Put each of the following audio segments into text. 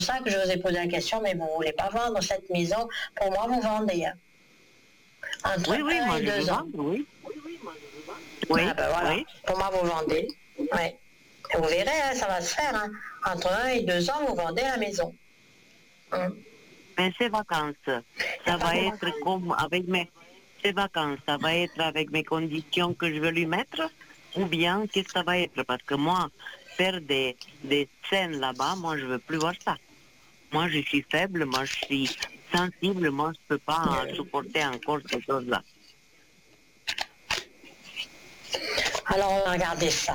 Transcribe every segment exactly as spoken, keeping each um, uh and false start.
ça que je vous ai posé la question, mais vous ne voulez pas vendre cette maison. Pour moi, vous vendez. Hein. Entre oui, oui, un moi et je deux veux ans. vendre, oui. Oui, Ah ben voilà. oui. Pour moi, vous vendez. Ouais. Et vous verrez, hein, ça va se faire. Hein. Entre un et deux ans, vous vendez la maison. Hum. Mais ces vacances, ça va être comme avec mes... Ces vacances, ça va être avec mes conditions que je veux lui mettre, ou bien qu'est-ce que ça va être? Parce que moi, faire des, des scènes là-bas, moi je veux plus voir ça. Moi je suis faible, moi je suis sensible, moi je peux pas supporter encore ces choses-là. Alors, on va regarder ça.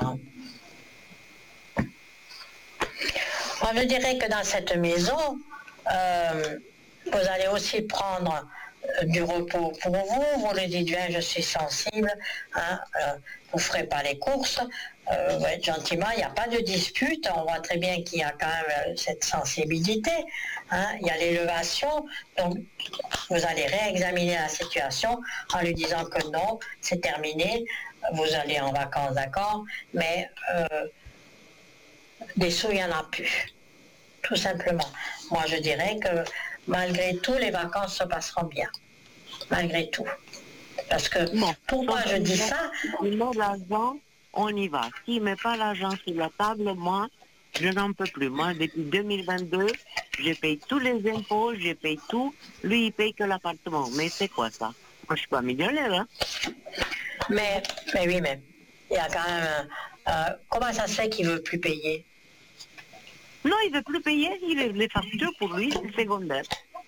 Moi, je dirais que dans cette maison, euh, vous allez aussi prendre euh, du repos pour vous. Vous le dites bien, je suis sensible. Hein, euh, vous ne ferez pas les courses. Euh, vous êtes gentiment, il n'y a pas de dispute. On voit très bien qu'il y a quand même euh, cette sensibilité. Hein, il y a l'élévation. Donc, vous allez réexaminer la situation en lui disant que non, c'est terminé. Vous allez en vacances, d'accord, mais euh, des sous, il n'y en a plus. Tout simplement. Moi, je dirais que malgré tout, les vacances se passeront bien. Malgré tout. Parce que, Bon, pourquoi je dis met, ça? Il met l'argent, on y va. S'il ne met pas l'argent sur la table, moi, je n'en peux plus. Moi, depuis deux mille vingt-deux, je paye tous les impôts, je paye tout. Lui, il paye que l'appartement. Mais c'est quoi ça? Moi, je suis pas millionnaire, hein? Mais, mais oui, mais il y a quand même... Euh, comment ça se fait qu'il ne veut plus payer? Non, il ne veut plus payer. Il est, les factures, pour lui, c'est secondaire.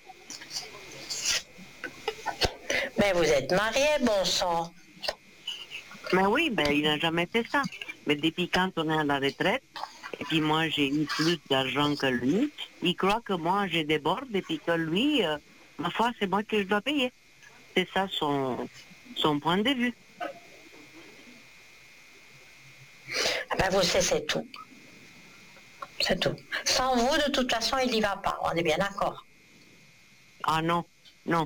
Mais vous êtes marié, bon sang. Mais oui, ben, il n'a jamais fait ça. Mais depuis quand on est à la retraite, et puis moi j'ai eu plus d'argent que lui, il croit que moi je déborde et puis que lui, euh, ma foi, c'est moi que je dois payer. C'est ça son, son point de vue. Ben vous savez, c'est tout. C'est tout. Sans vous, de toute façon, il n'y va pas. On est bien d'accord. Ah non, non.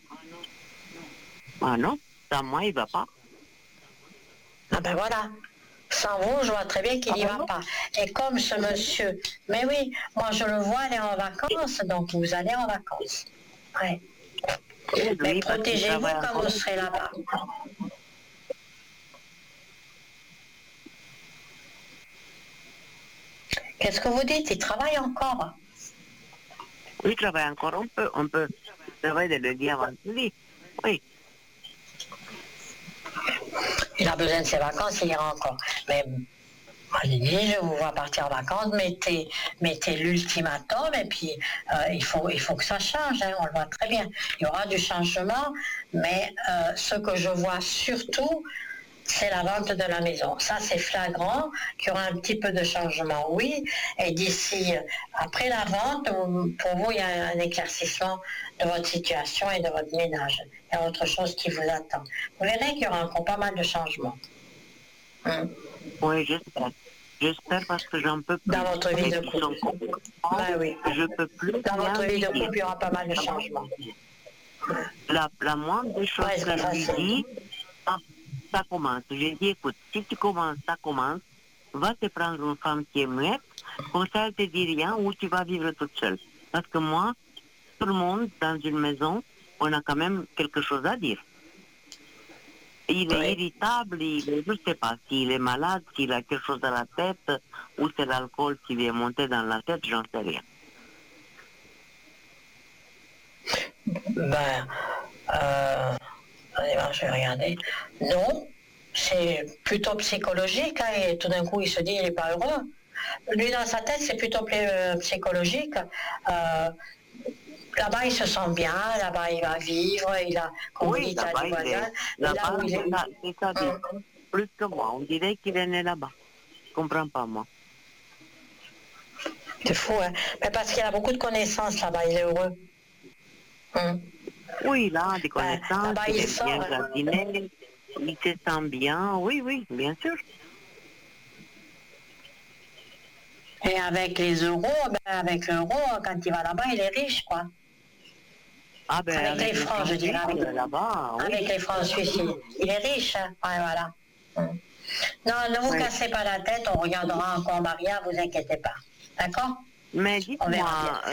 Ah non, sans moi il va pas. Ah ben voilà. Sans vous, je vois très bien qu'il n'y Ah va bon? pas. Et comme ce monsieur, mais oui, moi je le vois aller en vacances, donc vous allez en vacances. Ouais. Et Mais lui, parce qu'il protégez-vous travaille quand encore. vous serez là-bas. Qu'est-ce que vous dites? Il travaille encore. Oui, il travaille encore, on peut, on peut. C'est vrai de le dire avant lui. Oui. Il a besoin de ses vacances, il ira encore. Mais allez, je vous vois partir en vacances, mettez, mettez l'ultimatum et puis euh, il, faut, il faut que ça change, hein, on le voit très bien. Il y aura du changement, mais euh, ce que je vois surtout, c'est la vente de la maison. Ça, c'est flagrant qu'il y aura un petit peu de changement, oui. Et d'ici, après la vente, pour vous, il y a un éclaircissement de votre situation et de votre ménage. Il y a autre chose qui vous attend. Vous verrez qu'il y aura encore pas mal de changements. Hum. Oui, j'espère. J'espère parce que j'en peux plus. Dans votre vie de couple. Ben oui. Je peux plus. Dans votre vie de dire. couple, il y aura pas mal de changements. La, la moindre des choses Ouais, c'est que pas je lui facile. dis, ah, ça commence. J'ai dit, écoute, si tu commences, ça commence, va te prendre une femme qui est muette, comme ça elle te dit rien, ou tu vas vivre toute seule. Parce que moi, tout le monde, dans une maison, on a quand même quelque chose à dire. Il est Oui. irritable, il est, je ne sais pas s'il est malade, s'il a quelque chose à la tête, ou c'est l'alcool qui lui est monté dans la tête, j'en sais rien. Ben, euh, allez, ben, je vais regarder. Non, c'est plutôt psychologique, hein, et tout d'un coup, il se dit, il n'est pas heureux. Lui, dans sa tête, c'est plutôt euh, psychologique. Euh, là-bas, il se sent bien, là-bas, il va vivre, il a, comme Oui, vous dites, il a là-bas, du il voisin. est, Et là là-bas, où il est... c'est ça, c'est ça, Hum. plus que moi. On dirait qu'il est né là-bas. Je comprends pas, moi. C'est fou, hein. Mais parce qu'il a beaucoup de connaissances là-bas, il est heureux. Hum. Oui, il a des Ben, connaissances, là-bas, il il est sort. bien hein. jardinier, il se sent bien, oui, oui, bien sûr. Et avec les euros, ben, avec l'euro, quand il va là-bas, il est riche, quoi. Ah ben, Avec, avec les francs, je dirais. Avec, là-bas, oui. avec les francs suisses, il, il est riche, hein. Ouais, voilà. Hum. Non, ne vous Oui. cassez pas la tête, on regardera encore Maria, vous inquiétez pas. D'accord? Mais On verra dites-moi, bien.